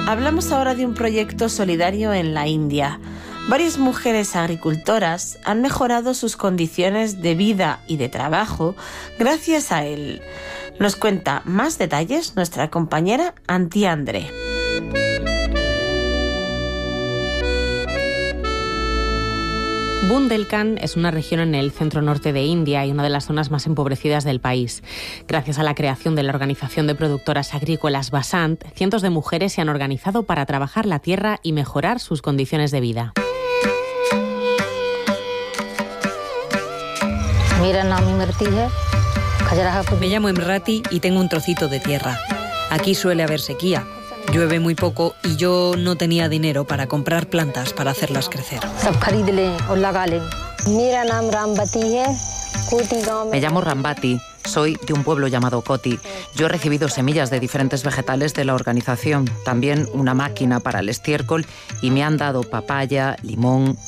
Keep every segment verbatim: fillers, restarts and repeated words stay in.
Hablamos ahora de un proyecto solidario en la India. Varias mujeres agricultoras han mejorado sus condiciones de vida y de trabajo gracias a él. Nos cuenta más detalles nuestra compañera Antía André. Bundelkhand es una región en el centro-norte de India y una de las zonas más empobrecidas del país. Gracias a la creación de la organización de productoras agrícolas Basant, cientos de mujeres se han organizado para trabajar la tierra y mejorar sus condiciones de vida. Me llamo Emrati y tengo un trocito de tierra. Aquí suele haber sequía. Llueve muy poco y yo no tenía dinero para comprar plantas para hacerlas crecer. Me llamo Rambati, soy de un pueblo llamado Koti. Yo he recibido semillas de diferentes vegetales de la organización, también una máquina para el estiércol y me han dado papaya, limón.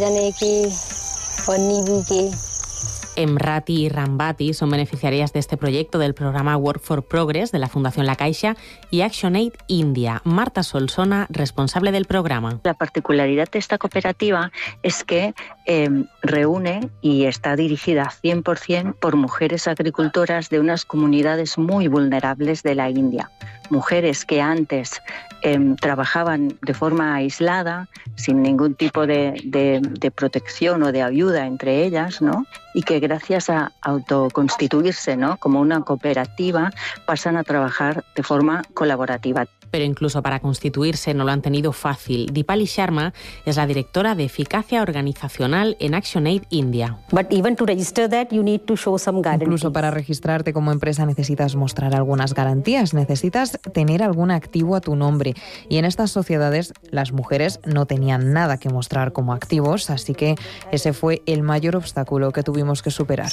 Emrati y Rambati son beneficiarias de este proyecto del programa Work for Progress de la Fundación La Caixa y ActionAid India. Marta Solsona, responsable del programa. La particularidad de esta cooperativa es que eh, reúne y está dirigida cien por ciento por mujeres agricultoras de unas comunidades muy vulnerables de la India. Mujeres que antes eh, trabajaban de forma aislada, sin ningún tipo de, de, de protección o de ayuda entre ellas, ¿no? Y que gracias a autoconstituirse, ¿no?, como una cooperativa, pasan a trabajar de forma colaborativa. Pero incluso para constituirse no lo han tenido fácil. Dipali Sharma es la directora de eficacia organizacional en ActionAid India. Incluso para registrarte como empresa necesitas mostrar algunas garantías, necesitas tener algún activo a tu nombre. Y en estas sociedades las mujeres no tenían nada que mostrar como activos, así que ese fue el mayor obstáculo que tuvimos que superar.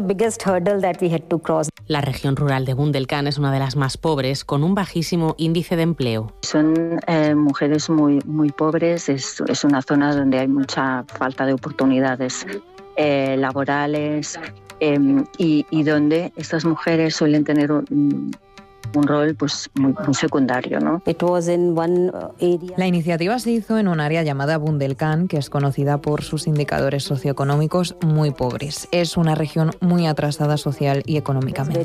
La región rural de Bundelkhand es una de las más pobres, con un bajísimo índice de empleo. Son eh, mujeres muy, muy pobres, es, es una zona donde hay mucha falta de oportunidades eh, laborales eh, y, y donde estas mujeres suelen tener un, un rol pues muy, muy secundario, ¿no? La iniciativa se hizo en un área llamada Bundelkhand, que es conocida por sus indicadores socioeconómicos muy pobres. Es una región muy atrasada social y económicamente.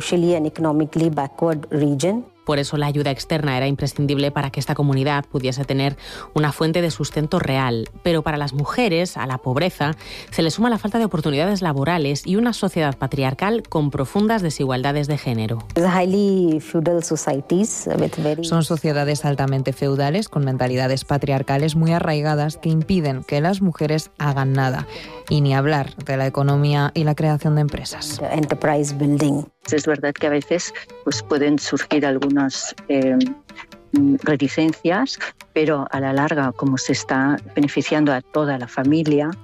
Por eso la ayuda externa era imprescindible para que esta comunidad pudiese tener una fuente de sustento real. Pero para las mujeres, a la pobreza, se le suma la falta de oportunidades laborales y una sociedad patriarcal con profundas desigualdades de género. Son sociedades altamente feudales con mentalidades patriarcales muy arraigadas que impiden que las mujeres hagan nada. Y ni hablar de la economía y la creación de empresas. Es verdad que a veces pues, pueden surgir algunas eh, reticencias, pero a la larga, como se está beneficiando a toda la familia,